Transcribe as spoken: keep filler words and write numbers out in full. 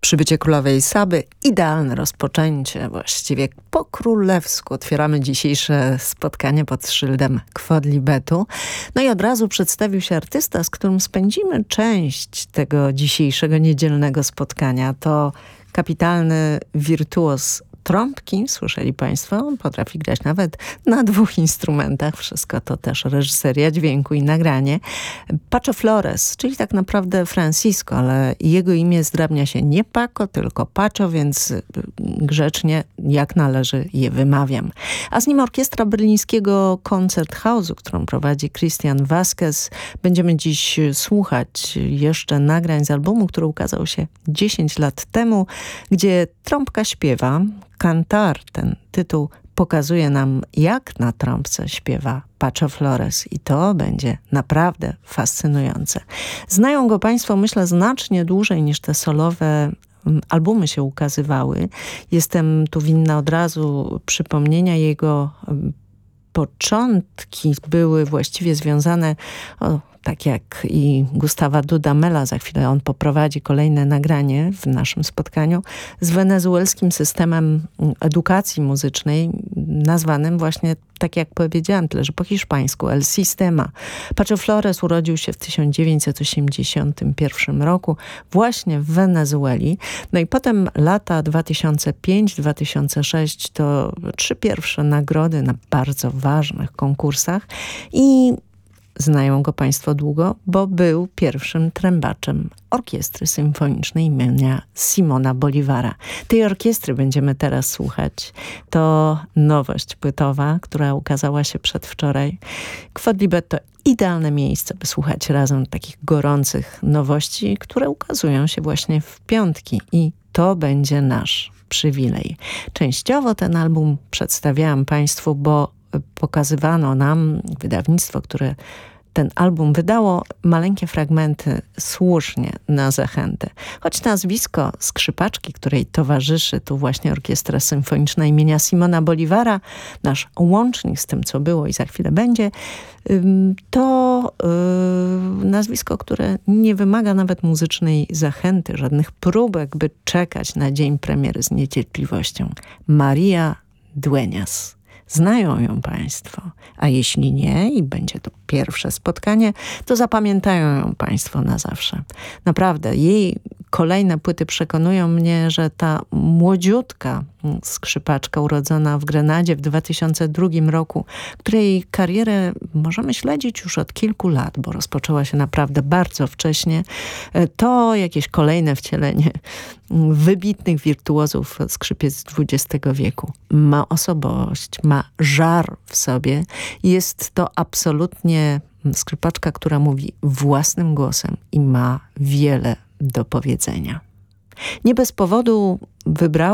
Przybycie królowej Saby, idealne rozpoczęcie, właściwie po królewsku. Otwieramy dzisiejsze spotkanie pod szyldem Quodlibetu. No i od razu przedstawił się artysta, z którym spędzimy część tego dzisiejszego niedzielnego spotkania. To kapitalny wirtuoz trąbki, słyszeli państwo, potrafi grać nawet na dwóch instrumentach. Wszystko to też reżyseria dźwięku i nagranie. Pacho Flores, czyli tak naprawdę Francisco, ale jego imię zdrabnia się nie Paco, tylko Pacho, więc grzecznie jak należy je wymawiam. A z nim orkiestra berlińskiego Konzerthausu, którą prowadzi Christian Vasquez. Będziemy dziś słuchać jeszcze nagrań z albumu, który ukazał się dziesięć lat temu, gdzie trąbka śpiewa. Cantar, ten tytuł pokazuje nam, jak na trąbce śpiewa Pacho Flores i to będzie naprawdę fascynujące. Znają go państwo, myślę, znacznie dłużej niż te solowe albumy się ukazywały. Jestem tu winna od razu przypomnienia jego. Początki były właściwie związane, o, tak jak i Gustawa Dudamela, za chwilę on poprowadzi kolejne nagranie w naszym spotkaniu, z wenezuelskim systemem edukacji muzycznej, nazwanym właśnie, tak jak powiedziałam, tyle że po hiszpańsku, El Sistema. Pacho Flores urodził się w tysiąc dziewięćset osiemdziesiątym pierwszym roku właśnie w Wenezueli. No i potem lata dwa tysiące piąty do dwa tysiące szóstego to trzy pierwsze nagrody na bardzo ważnych konkursach i znają go państwo długo, bo był pierwszym trębaczem Orkiestry Symfonicznej imienia Simona Bolívara. Tej orkiestry będziemy teraz słuchać. To nowość płytowa, która ukazała się przedwczoraj. Quodlibet to idealne miejsce, by słuchać razem takich gorących nowości, które ukazują się właśnie w piątki i to będzie nasz przywilej. Częściowo ten album przedstawiałam państwu, bo pokazywano nam wydawnictwo, które ten album wydało, maleńkie fragmenty słusznie na zachętę. Choć nazwisko skrzypaczki, której towarzyszy tu właśnie Orkiestra Symfoniczna imienia Simona Bolívara, nasz łącznik z tym, co było i za chwilę będzie, to yy, nazwisko, które nie wymaga nawet muzycznej zachęty, żadnych próbek, by czekać na dzień premiery z niecierpliwością. Maria Dueñas. Znają ją państwo, a jeśli nie i będzie to pierwsze spotkanie, to zapamiętają ją państwo na zawsze. Naprawdę, jej kolejne płyty przekonują mnie, że ta młodziutka skrzypaczka urodzona w Grenadzie w dwa tysiące drugim roku, której karierę możemy śledzić już od kilku lat, bo rozpoczęła się naprawdę bardzo wcześnie, to jakieś kolejne wcielenie wybitnych wirtuozów skrzypiec dwudziestego wieku. Ma osobowość, ma żar w sobie. Jest to absolutnie skrzypaczka, która mówi własnym głosem i ma wiele do powiedzenia. Nie bez powodu wybrała